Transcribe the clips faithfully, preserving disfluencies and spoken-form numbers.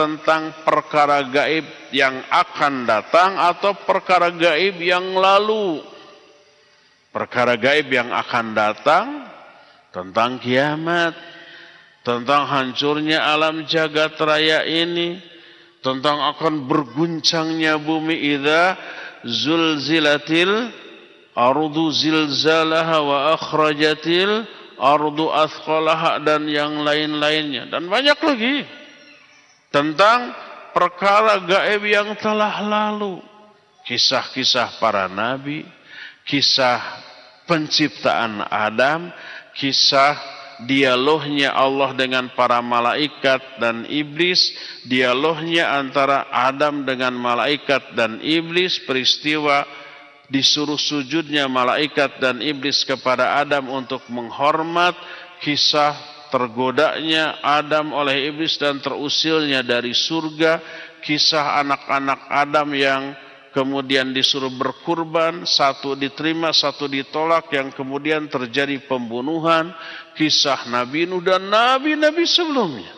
tentang perkara gaib yang akan datang atau perkara gaib yang lalu. Perkara gaib yang akan datang tentang kiamat, tentang hancurnya alam jagat raya ini, tentang akan berguncangnya bumi idza zulzilatil ardu zilzalaha wa akhrajatil ardu athqalaha dan yang lain-lainnya, dan banyak lagi tentang perkara gaib yang telah lalu, kisah-kisah para nabi, kisah penciptaan Adam, kisah dialognya Allah dengan para malaikat dan iblis, dialognya antara Adam dengan malaikat dan iblis, peristiwa disuruh sujudnya malaikat dan iblis kepada Adam untuk menghormat, kisah tergodanya Adam oleh iblis dan terusilnya dari surga, kisah anak-anak Adam yang kemudian disuruh berkurban, satu diterima, satu ditolak, yang kemudian terjadi pembunuhan, kisah Nabi Nuh dan nabi-nabi sebelumnya.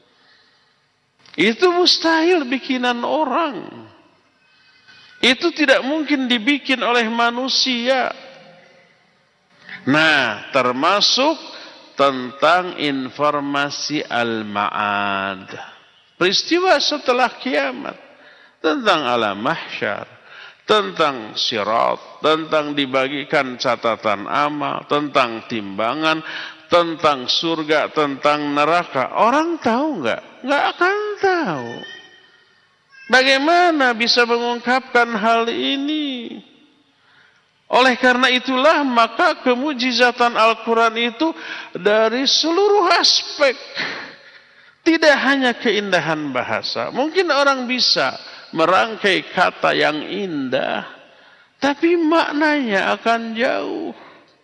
Itu mustahil bikinan orang. Itu tidak mungkin dibikin oleh manusia. Nah, termasuk tentang informasi al-ma'ad, peristiwa setelah kiamat, tentang alam mahsyar, tentang sirat, tentang dibagikan catatan amal, tentang timbangan, tentang surga, tentang neraka. Orang tahu nggak? Nggak akan tahu. Bagaimana bisa mengungkapkan hal ini? Oleh karena itulah maka kemujizatan Al-Quran itu dari seluruh aspek. Tidak hanya keindahan bahasa. Mungkin orang bisa merangkai kata yang indah, tapi maknanya akan jauh.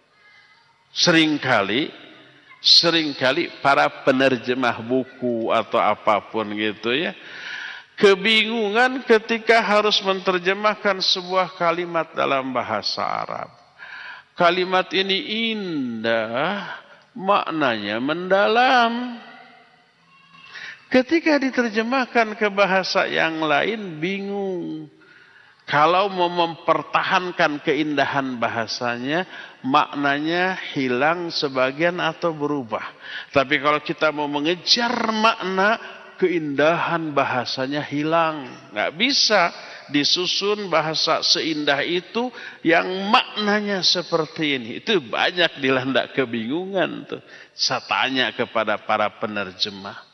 Seringkali, seringkali para penerjemah buku atau apapun gitu ya, kebingungan ketika harus menerjemahkan sebuah kalimat dalam bahasa Arab. Kalimat ini indah, maknanya mendalam. Ketika diterjemahkan ke bahasa yang lain, bingung. Kalau mau mempertahankan keindahan bahasanya, maknanya hilang sebagian atau berubah. Tapi kalau kita mau mengejar makna, keindahan bahasanya hilang. Nggak bisa disusun bahasa seindah itu yang maknanya seperti ini. Itu banyak dilanda kebingungan tuh. Saya tanya kepada para penerjemah,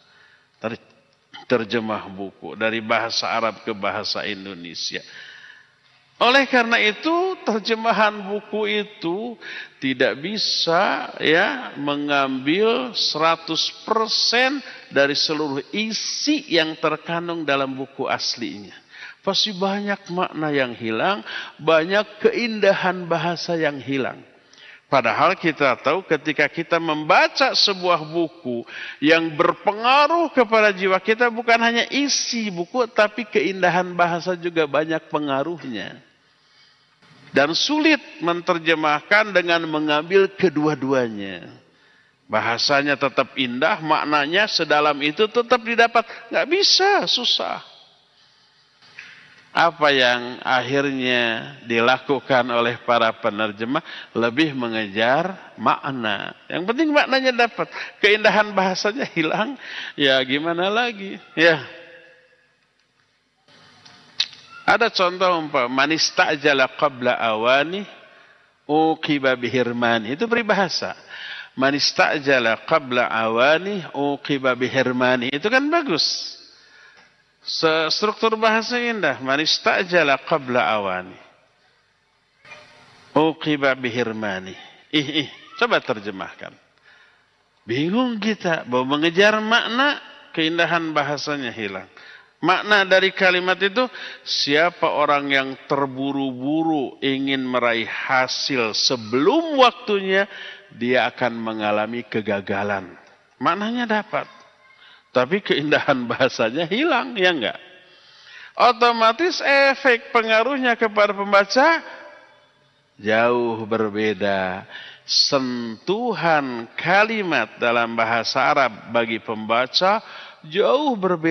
terjemah buku dari bahasa Arab ke bahasa Indonesia. Oleh karena itu terjemahan buku itu tidak bisa ya mengambil seratus persen dari seluruh isi yang terkandung dalam buku aslinya. Pasti banyak makna yang hilang, banyak keindahan bahasa yang hilang. Padahal kita tahu ketika kita membaca sebuah buku yang berpengaruh kepada jiwa kita, bukan hanya isi buku, tapi keindahan bahasa juga banyak pengaruhnya. Dan sulit menerjemahkan dengan mengambil kedua-duanya. Bahasanya tetap indah, maknanya sedalam itu tetap didapat. Nggak bisa, susah. Apa yang akhirnya dilakukan oleh para penerjemah, lebih mengejar makna. Yang penting maknanya dapat. Keindahan bahasanya hilang, ya gimana lagi? Ya. Ada contoh umpama, man istajala qabla awani uqiba bihirmani. Itu peribahasa. Man istajala qabla awani uqiba bihirmani. Itu kan bagus. Struktur bahasa indah. Man istajala qabla awani uqiba bihirmani. Ih, ih, coba terjemahkan. Bingung kita, mau mengejar makna, keindahan bahasanya hilang. Makna dari kalimat itu, siapa orang yang terburu-buru ingin meraih hasil sebelum waktunya, dia akan mengalami kegagalan. Maknanya dapat, tapi keindahan bahasanya hilang, ya enggak? Otomatis efek pengaruhnya kepada pembaca jauh berbeda. Sentuhan kalimat dalam bahasa Arab bagi pembaca jauh berbeda.